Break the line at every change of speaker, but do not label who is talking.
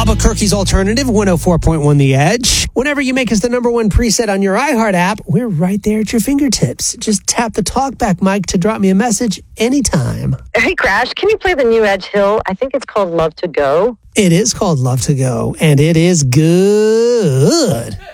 Albuquerque's Alternative, 104.1 The Edge. Whenever you make us the number one preset on your iHeart app, we're right there at your fingertips. Just tap the talkback mic to drop me a message anytime.
Hey, Crash, can you play the new Edge Hill? I think it's called Love to Go.
It is called Love to Go, and it is good.